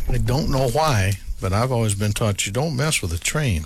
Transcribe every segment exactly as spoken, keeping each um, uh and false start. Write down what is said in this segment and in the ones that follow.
I don't know why, but I've always been taught you don't mess with a train.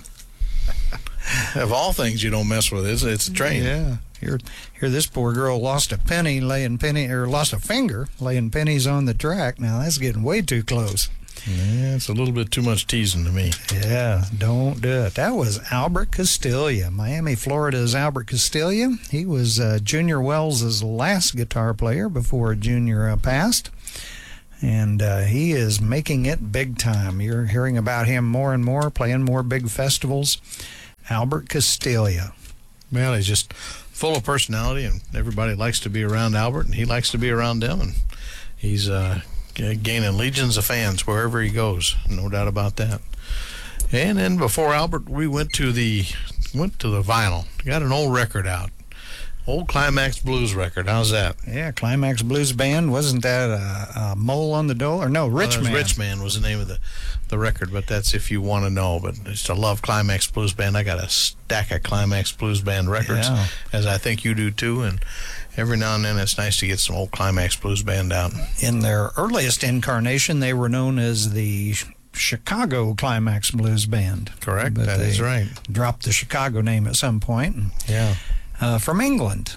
Of all things you don't mess with, it's, it's a train. Yeah. Here, here, this poor girl lost a penny laying penny, or lost a finger laying pennies on the track. Now, that's getting way too close. Yeah, it's a little bit too much teasing to me. Yeah, don't do it. That was Albert Castiglia, Miami, Florida's Albert Castiglia. He was uh, Junior Wells's last guitar player before Junior uh, passed. And uh, he is making it big time. You're hearing about him more and more, playing more big festivals. Albert Castiglia. Well, he's just full of personality, and everybody likes to be around Albert, and he likes to be around them. And he's uh, gaining legions of fans wherever he goes, no doubt about that. And then before Albert, we went to the went to the vinyl. Got an old record out. Old Climax Blues record. How's that? Yeah, Climax Blues Band. Wasn't that a, a Mole on the Dole? Or no, Rich well, Man. Rich Man was the name of the, the record, but that's if you want to know. But I used to love Climax Blues Band. I got a stack of Climax Blues Band records, Yeah. as I think you do too. And every now and then it's nice to get some old Climax Blues Band out. In their earliest incarnation, they were known as the Chicago Climax Blues Band. Correct. But That they is right. dropped the Chicago name at some point. Yeah. Uh, from England.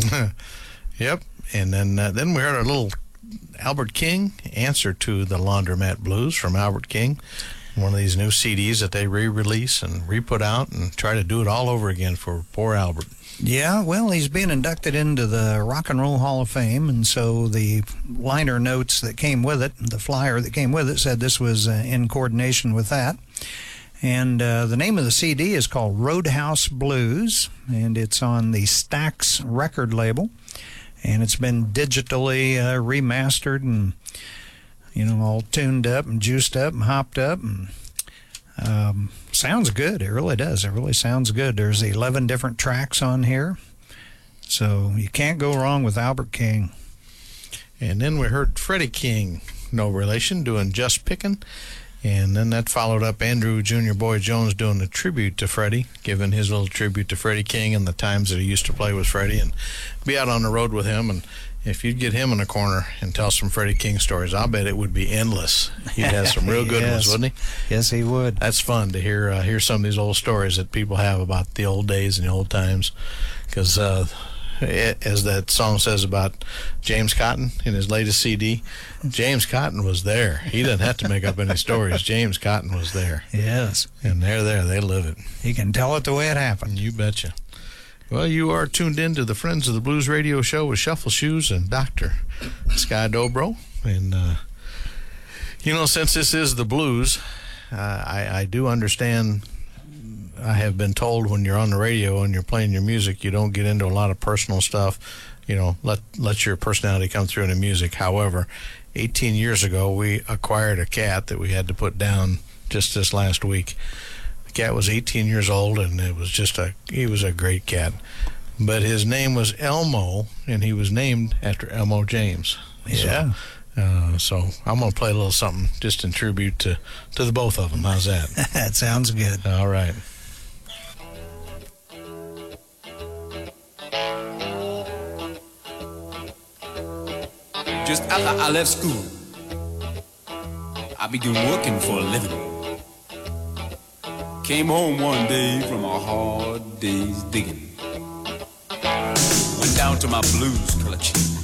Yep. And then uh, then we heard a little Albert King, Answer to the Laundromat Blues from Albert King. One of these new C Ds that they re-release and re-put out and try to do it all over again for poor Albert. Yeah, well, he's being inducted into the Rock and Roll Hall of Fame, and so the liner notes that came with it, the flyer that came with it, said this was uh, in coordination with that. And uh, the name of the C D is called Roadhouse Blues, and it's on the Stax record label. And it's been digitally uh, remastered and, you know, all tuned up and juiced up and hopped up. And um, sounds good. It really does. It really sounds good. There's eleven different tracks on here. So you can't go wrong with Albert King. And then we heard Freddie King, no relation, doing Just Pickin'. And then that followed up Andrew Junior Boy Jones doing a tribute to Freddie, giving his little tribute to Freddie King and the times that he used to play with Freddie and be out on the road with him. And if you'd get him in a corner and tell some Freddie King stories, I'll bet it would be endless. He'd have some real good Yes. ones, wouldn't he? Yes, he would. That's fun to hear uh, hear some of these old stories that people have about the old days and the old times. Because uh, as that song says about James Cotton in his latest C D, James Cotton was there. He doesn't have to make up any stories. James Cotton was there. Yes. And they're there. They live it. He can tell it the way it happened. You betcha. Well, you are tuned in to the Friends of the Blues radio show with Shuffle Shoes and Doctor Sky Dobro. And, uh, you know, since this is the blues, uh, I, I do understand. I have been told when you're on the radio and you're playing your music, you don't get into a lot of personal stuff. You know, let let your personality come through in the music. However, eighteen years ago, we acquired a cat that we had to put down just this last week. The cat was eighteen years old, and it was just a he was a great cat. But his name was Elmo, and he was named after Elmo James. Yeah. So, uh, so I'm going to play a little something just in tribute to, to the both of them. How's that? That sounds good. All right. Just after I left school, I began working for a living. Came home one day from a hard day's digging. Went down to my blues collection.